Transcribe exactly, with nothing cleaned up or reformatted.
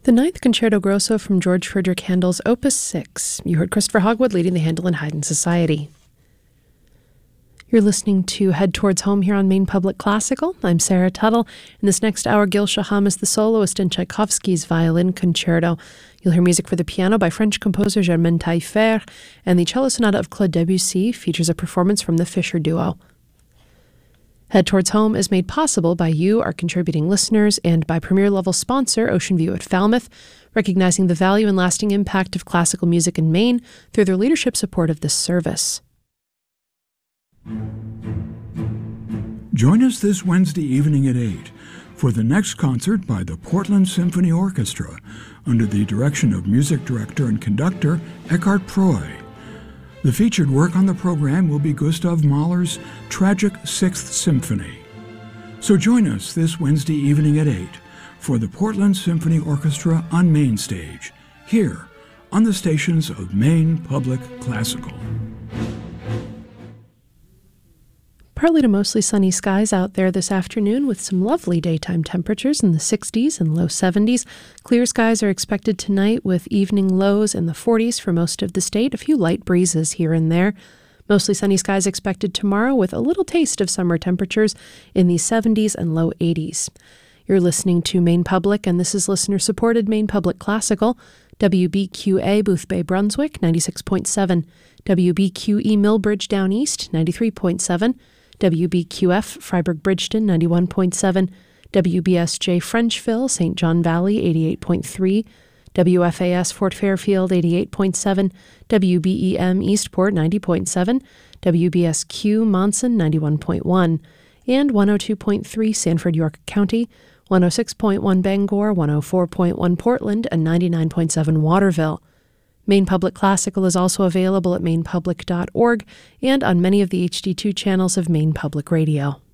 The Ninth Concerto Grosso from George Friedrich Handel's Opus six. You heard Christopher Hogwood leading the Handel and Haydn Society. You're listening to Head Towards Home here on Maine Public Classical. I'm Sarah Tuttle. In this next hour, Gil Shaham is the soloist in Tchaikovsky's Violin Concerto. You'll hear music for the piano by French composer Germaine Taillefer, and the cello sonata of Claude Debussy features a performance from the Fischer Duo. Head Towards Home is made possible by you, our contributing listeners, and by premier-level sponsor Ocean View at Falmouth, recognizing the value and lasting impact of classical music in Maine through their leadership support of this service. Join us this Wednesday evening at eight for the next concert by the Portland Symphony Orchestra under the direction of music director and conductor Eckhart Preuss. The featured work on the program will be Gustav Mahler's Tragic Sixth Symphony. So join us this Wednesday evening at eight for the Portland Symphony Orchestra on Main Stage, here on the stations of Maine Public Classical. Partly to mostly sunny skies out there this afternoon with some lovely daytime temperatures in the sixties and low seventies. Clear skies are expected tonight with evening lows in the forties for most of the state, a few light breezes here and there. Mostly sunny skies expected tomorrow with a little taste of summer temperatures in the seventies and low eighties. You're listening to Maine Public, and this is listener-supported Maine Public Classical, W B Q A Boothbay Brunswick, ninety-six point seven, W B Q E Millbridge Down East, ninety-three point seven, W B Q F Freiburg Bridgeton, ninety-one point seven, W B S J Frenchville, Saint John Valley, eighty-eight point three, W F A S Fort Fairfield, eighty-eight point seven, W B E M Eastport, ninety point seven, W B S Q Monson, ninety-one point one, and one oh two point three Sanford York County, one oh six point one Bangor, one oh four point one Portland, and ninety-nine point seven Waterville. Maine Public Classical is also available at maine public dot org and on many of the H D two channels of Maine Public Radio.